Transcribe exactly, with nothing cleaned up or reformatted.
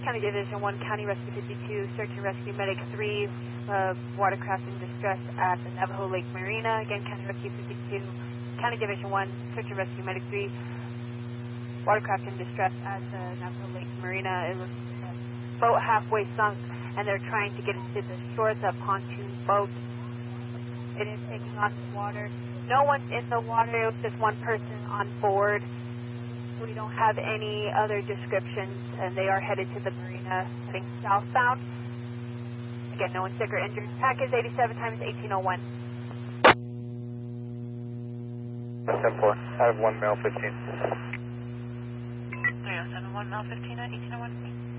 County Division one, County Rescue fifty-two, Search and Rescue Medic three, uh, watercraft in distress at the Navajo Lake Marina. Again, County Rescue fifty-two, County Division one, Search and Rescue Medic three, watercraft in distress at the Navajo Lake Marina. It was a boat halfway sunk, and they're trying to get it to the shore. It's a pontoon boat. It is taking on the water. No one's in the water. It was just one person on board. We don't have any other descriptions, and they are headed to the marina, heading southbound. Again, no one sick or injured. Pack is eighty-seven times eighteen oh one. ten four. I have one male fifteen. three oh seven, one male fifteen at eighteen oh one.